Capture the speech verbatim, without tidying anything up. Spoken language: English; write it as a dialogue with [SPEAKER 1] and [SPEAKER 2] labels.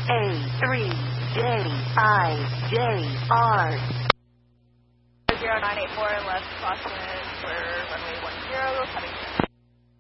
[SPEAKER 1] A three J I J R.
[SPEAKER 2] zero nine eight four left crosswind for runway one zero, cutting.